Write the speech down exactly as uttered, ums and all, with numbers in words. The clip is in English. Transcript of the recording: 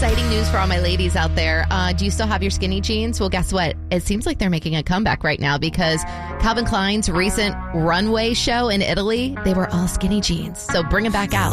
exciting news for all my ladies out there. Uh, do you still have your skinny jeans? Well, guess what? It seems like they're making a comeback right now because Calvin Klein's recent runway show in Italy, they were all skinny jeans. So bring them back out.